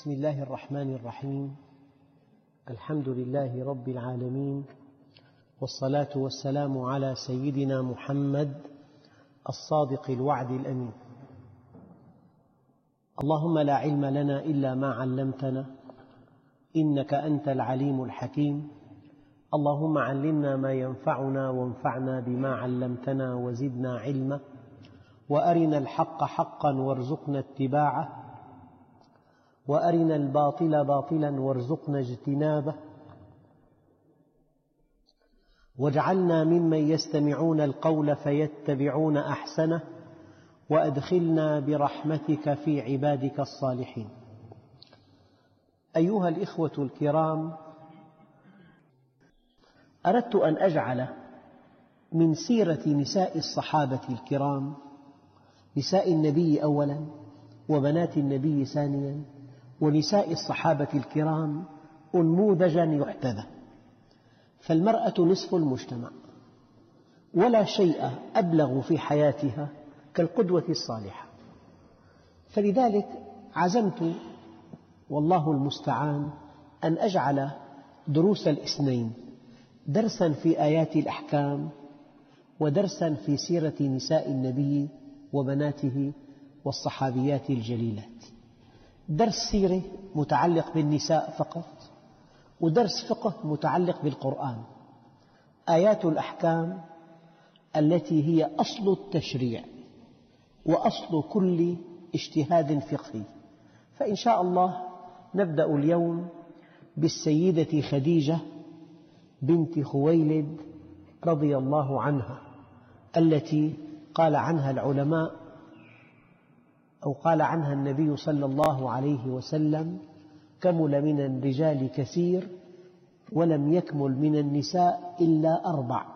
بسم الله الرحمن الرحيم. الحمد لله رب العالمين، والصلاة والسلام على سيدنا محمد الصادق الوعد الأمين. اللهم لا علم لنا إلا ما علمتنا إنك أنت العليم الحكيم. اللهم علمنا ما ينفعنا وانفعنا بما علمتنا وزدنا علما، وأرنا الحق حقا وارزقنا اتباعه، وأرنا الباطل باطلا وارزقنا اجتنابه، واجعلنا ممن يستمعون القول فيتبعون أحسنه، وأدخلنا برحمتك في عبادك الصالحين. أيها الإخوة الكرام، أردت أن أجعل من سيرة نساء الصحابة الكرام، نساء النبي أولا وبنات النبي ثانيا، ونساء الصحابة الكرام أنموذجا يحتذى. فالمرأة نصف المجتمع، ولا شيء أبلغ في حياتها كالقدوة الصالحة. فلذلك عزمت والله المستعان أن أجعل دروس الاثنين، درسا في آيات الأحكام ودرسا في سيرة نساء النبي وبناته والصحابيات الجليلات. درس سيرة متعلق بالنساء فقط، ودرس فقه متعلق بالقرآن. آيات الأحكام التي هي أصل التشريع وأصل كل اجتهاد فقهي. فإن شاء الله نبدأ اليوم بالسيدة خديجة بنت خويلد رضي الله عنها، التي قال عنها العلماء أو قال عنها النبي صلى الله عليه وسلم: كمل من الرجال كثير ولم يكمل من النساء إلا 4.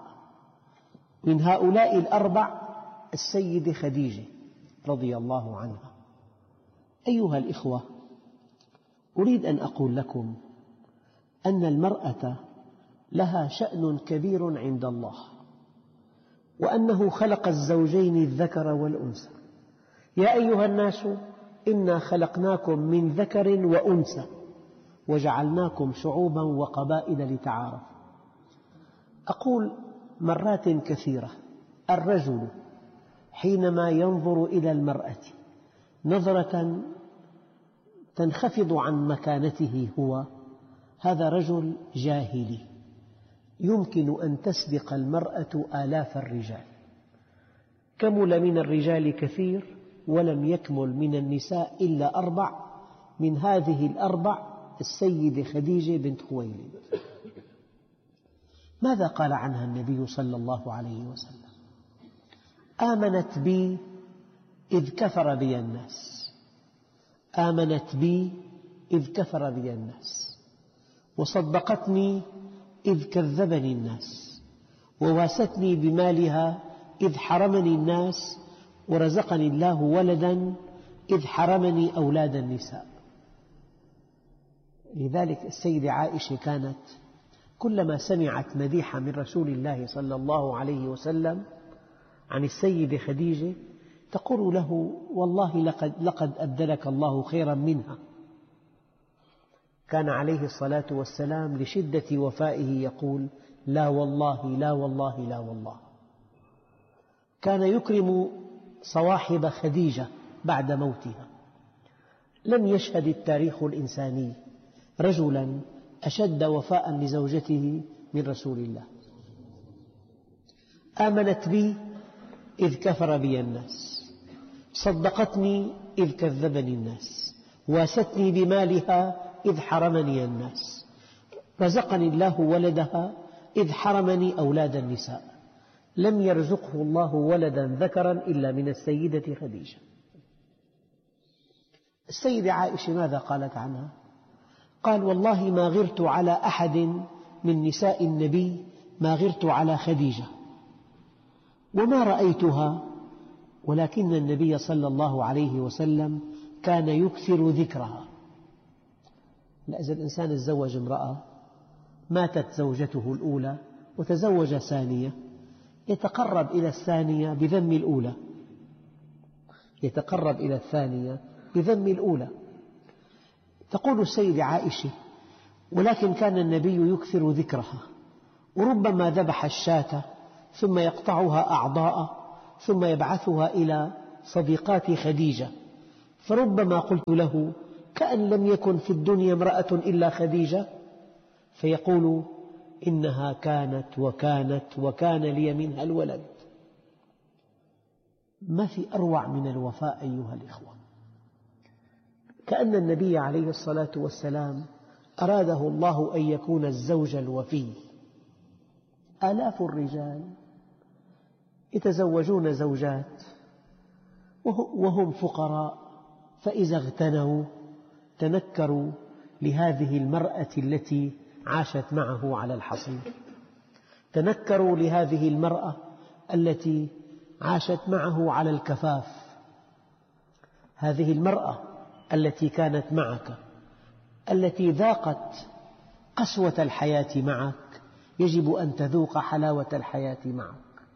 من هؤلاء ال4 السيدة خديجة رضي الله عنها. أيها الإخوة، أريد أن أقول لكم أن المرأة لها شأن كبير عند الله، وأنه خلق الزوجين الذكر والأنثى. يا أيها الناس إنا خلقناكم من ذكر وأنثى وجعلناكم شعوبا وقبائل لتعارفوا. أقول مرات كثيرة: الرجل حينما ينظر إلى المرأة نظرة تنخفض عن مكانته هو، هذا رجل جاهلي. يمكن أن تسبق المرأة آلاف الرجال. كمل من الرجال كثير ولم يكمل من النساء إلا 4. من هذه ال4 السيدة خديجة بنت خويلد. ماذا قال عنها النبي صلى الله عليه وسلم؟ آمنت بي إذ كفر بي الناس، آمنت بي إذ كفر بي الناس، وصدقتني إذ كذبني الناس، وواستني بمالها إذ حرمني الناس، ورزقني الله ولدا إذ حرمني أولاد النساء. لذلك السيدة عائشة كانت كلما سمعت مديحا من رسول الله صلى الله عليه وسلم عن السيدة خديجة تقول له: والله لقد أبدلك الله خيرا منها. كان عليه الصلاة والسلام لشدة وفائه يقول: لا والله لا والله لا والله. كان يكرم صواحب خديجة بعد موتها. لم يشهد التاريخ الإنساني رجلا أشد وفاء لزوجته من رسول الله. آمنت بي إذ كفر بي الناس، صدقتني إذ كذبني الناس، واستني بمالها إذ حرمني الناس، رزقني الله ولدها إذ حرمني أولاد النساء. لم يرزقه الله ولدا ذكرا إلا من السيدة خديجة. السيدة عائشة ماذا قالت عنها؟ قال: والله ما غرت على أحد من نساء النبي ما غرت على خديجة، وما رأيتها، ولكن النبي صلى الله عليه وسلم كان يكثر ذكرها. إذا الإنسان تزوج امرأة ماتت زوجته الأولى وتزوج ثانية، يتقرب إلى الثانية بذم الأولى، يتقرب إلى الثانية بذم الأولى. تقول السيدة عائشة: ولكن كان النبي يكثر ذكرها، وربما ذبح الشاة ثم يقطعها أعضاء ثم يبعثها إلى صديقات خديجة، فربما قلت له: كأن لم يكن في الدنيا امرأة إلا خديجة، فيقول: إنها كانت وكانت وكان لي منها الولد. ما في أروع من الوفاء أيها الإخوة. كأن النبي عليه الصلاة والسلام أراده الله أن يكون الزوج الوفي. آلاف الرجال يتزوجون زوجات وهم فقراء، فإذا اغتنوا تنكروا لهذه المرأة التي عاشت معه على الحصير، تنكروا لهذه المرأة التي عاشت معه على الكفاف. هذه المرأة التي كانت معك، التي ذاقت قسوة الحياة معك، يجب أن تذوق حلاوة الحياة معك.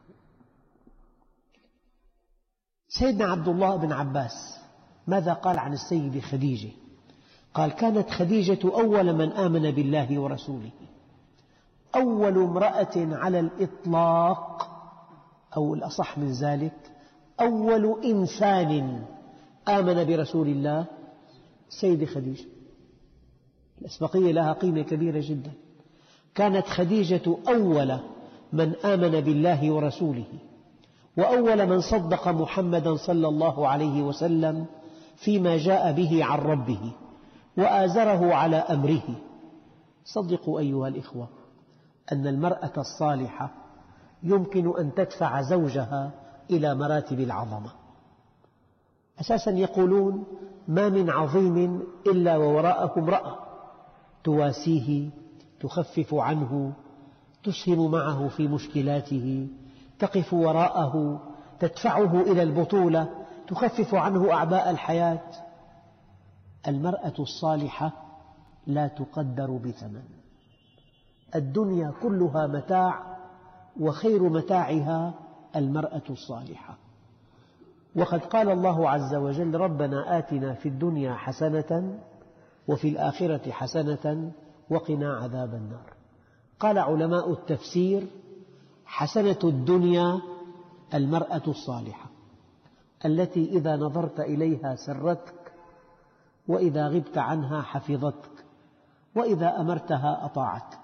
سيدنا عبد الله بن عباس ماذا قال عن السيدة خديجة؟ قال: كانت خديجة أول من آمن بالله ورسوله، أول امرأة على الإطلاق، أو الأصح من ذلك أول إنسان آمن برسول الله السيدة خديجة. الأسبقية لها قيمة كبيرة جدا. كانت خديجة أول من آمن بالله ورسوله، وأول من صدق محمدا صلى الله عليه وسلم فيما جاء به عن ربه، وآزره على أمره. صدقوا أيها الإخوة أن المرأة الصالحة يمكن أن تدفع زوجها إلى مراتب العظمة. أساسا يقولون: ما من عظيم إلا ووراءه امرأة تواسيه، تخفف عنه، تسهم معه في مشكلاته، تقف وراءه، تدفعه إلى البطولة، تخفف عنه أعباء الحياة. المرأة الصالحة لا تقدر بثمن. الدنيا كلها متاع، وخير متاعها المرأة الصالحة. وقد قال الله عز وجل: ربنا آتنا في الدنيا حسنة وفي الآخرة حسنة وقنا عذاب النار. قال علماء التفسير: حسنة الدنيا المرأة الصالحة التي إذا نظرت إليها سرتك، وإذا غبت عنها حفظتك، وإذا أمرتها أطاعتك.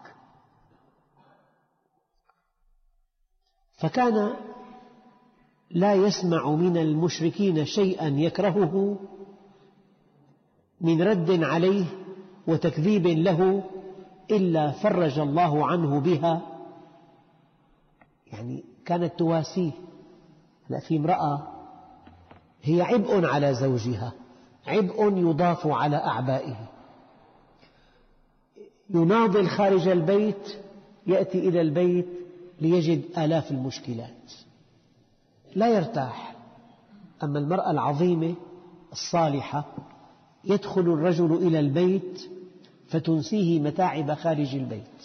فكان لا يسمع من المشركين شيئا يكرهه من رد عليه وتكذيب له إلا فرج الله عنه بها. يعني كانت تواسيه. في امرأة هي عبء على زوجها، عبء يضاف على أعبائه، يناضل خارج البيت، يأتي إلى البيت ليجد آلاف المشكلات، لا يرتاح. أما المرأة العظيمة الصالحة يدخل الرجل إلى البيت فتنسيه متاعب خارج البيت،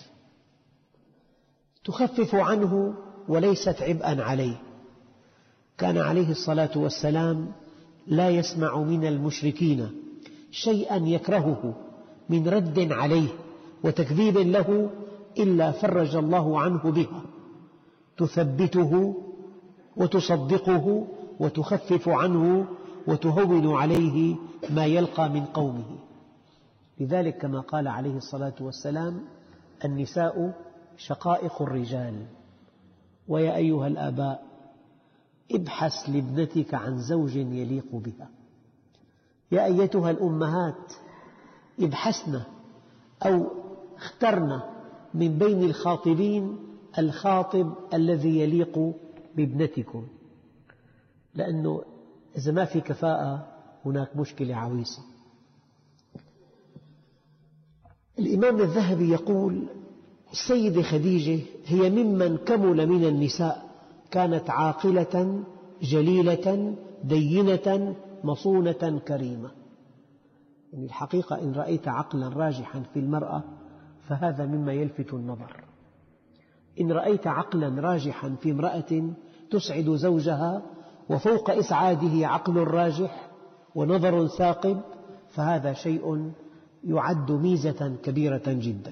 تخفف عنه وليست عبئا عليه. كان عليه الصلاة والسلام لا يسمع من المشركين شيئا يكرهه من رد عليه وتكذيب له إلا فرج الله عنه بها، تثبته وتصدقه وتخفف عنه وتهون عليه ما يلقى من قومه. لذلك كما قال عليه الصلاة والسلام: النساء شقائق الرجال. ويا أيها الآباء، ابحث لابنتك عن زوج يليق بها. يا أيتها الأمهات، ابحثن أو اخترن من بين الخاطبين الخاطب الذي يليق بابنتكم، لأنه إذا ما في كفاءة هناك مشكلة عويصة. الإمام الذهبي يقول: السيدة خديجة هي ممن كمل من النساء، كانت عاقلة جليلة دينة مصونة كريمة. يعني الحقيقة إن رأيت عقلا راجحا في المرأة فهذا مما يلفت النظر. إن رأيت عقلا راجحا في امرأة تسعد زوجها وفوق إسعاده عقل راجح ونظر ثاقب فهذا شيء يعد ميزة كبيرة جدا.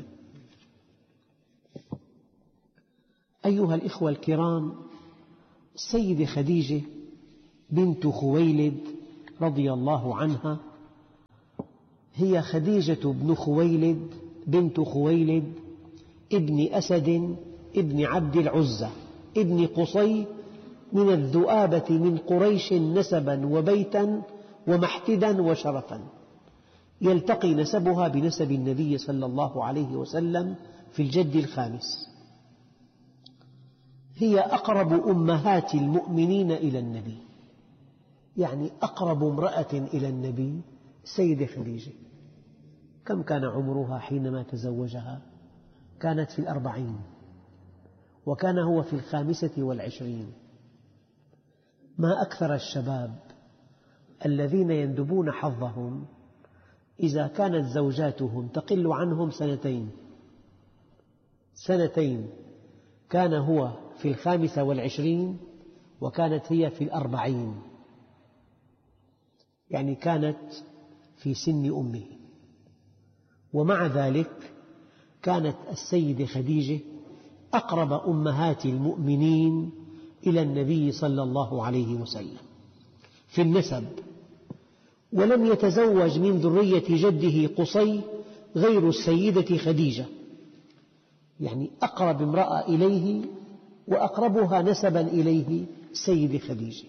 أيها الإخوة الكرام، السيدة خديجة بنت خويلد رضي الله عنها هي خديجة بن خويلد بنت خويلد ابن أسد ابن عبد العزى ابن قصي من الذؤابة من قريش نسبا وبيتا ومحتدا وشرفا، يلتقي نسبها بنسب النبي صلى الله عليه وسلم في الجد الخامس. هي أقرب أمهات المؤمنين إلى النبي، يعني أقرب امرأة إلى النبي السيدة خديجة. كم كان عمرها حينما تزوجها؟ كانت في 40، وكان هو في 25. ما أكثر الشباب الذين يندبون حظهم إذا كانت زوجاتهم تقل عنهم 2 كان هو في 25 وكانت هي في 40، يعني كانت في سن أمه. ومع ذلك كانت السيدة خديجة أقرب أمهات المؤمنين إلى النبي صلى الله عليه وسلم في النسب، ولم يتزوج من ذرية جده قصي غير السيدة خديجة، يعني أقرب امرأة إليه وأقربها نسبا إليه السيدة خديجة.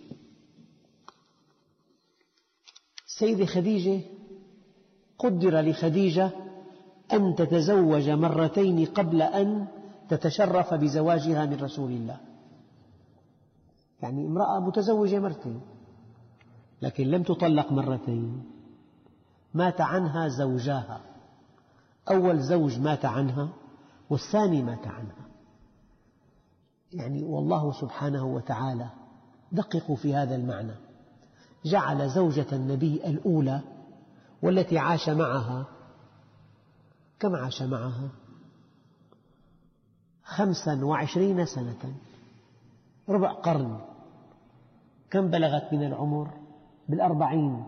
السيدة خديجة قدر لخديجة أن تتزوج 2 مرات قبل أن تتشرف بزواجها من رسول الله، يعني امرأة متزوجة 2 مرات، لكن لم تطلق 2 مرات. مات عنها زوجاها، أول زوج مات عنها والثاني مات عنها. يعني والله سبحانه وتعالى دققوا في هذا المعنى، جعل زوجة النبي الأولى والتي عاش معها، كم عاش معها؟ 25 سنة، ربع قرن. كم بلغت من العمر؟ 40.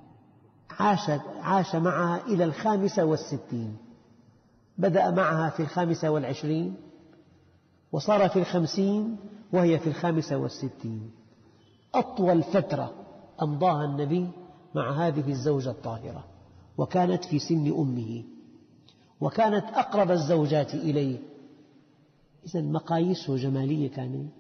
عاش معها إلى 65، بدأ معها في 25 وصار في 50 وهي في 65. أطول فترة أمضاها النبي مع هذه الزوجة الطاهرة، وكانت في سن أمه، وكانت أقرب الزوجات إليه. إذن مقاييسه جمالية كانت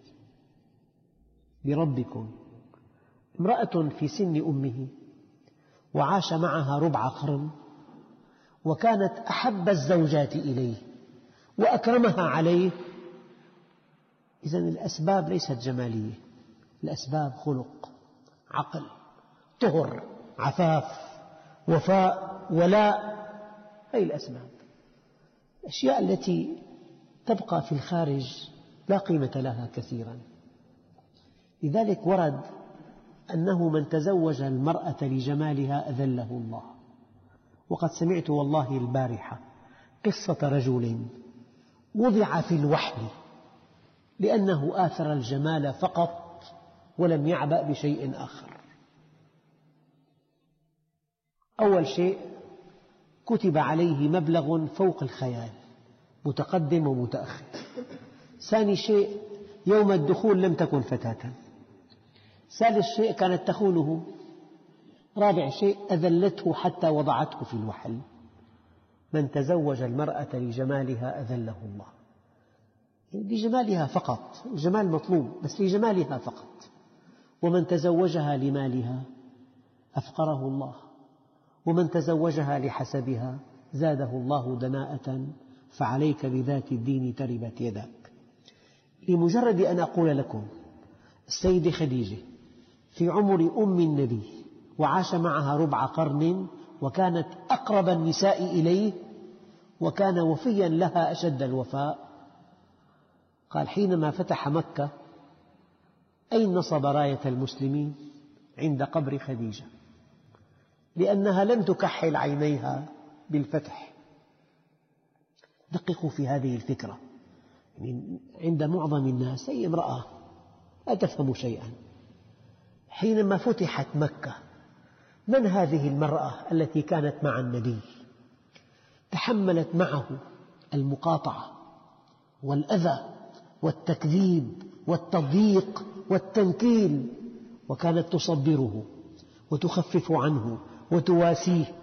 بربكم. امرأة في سن أمه وعاش معها ربع قرن، وكانت أحب الزوجات إليه وأكرمها عليه. إذن الأسباب ليست جمالية، الأسباب خلق، عقل، طهر، عفاف، وفاء، ولاء. هذه الأسباب. الأشياء التي تبقى في الخارج لا قيمة لها كثيرا. لذلك ورد أنه من تزوج المرأة لجمالها أذله الله. وقد سمعت والله البارحة قصة رجل وضع في الوحل لأنه آثر الجمال فقط ولم يعبأ بشيء آخر. أول شيء كتب عليه مبلغ فوق الخيال، متقدم ومتأخر. ثاني شيء يوم الدخول لم تكن فتاة. ثالث شيء كانت تخونه. رابع شيء أذلته حتى وضعته في الوحل. من تزوج المرأة لجمالها أذله الله، لجمالها فقط، الجمال مطلوب بس لجمالها فقط. ومن تزوجها لمالها أفقره الله، ومن تزوجها لحسبها زاده الله دناءة، فعليك بذات الدين تربت يداك. لمجرد أن أقول لكم السيدة خديجة في عمر أم النبي وعاش معها ربع قرن، وكانت أقرب النساء إليه، وكان وفيا لها أشد الوفاء. قال حينما فتح مكة: أين نصب راية المسلمين؟ عند قبر خديجة، لأنها لم تكحل عينيها بالفتح. دققوا في هذه الفكرة. عند معظم الناس أي امرأة لا تفهم شيئا. حينما فتحت مكة، من هذه المرأة التي كانت مع النبي؟ تحملت معه المقاطعة والأذى والتكذيب والتضييق والتنكيل، وكانت تصبره وتخفف عنه وتواسيه.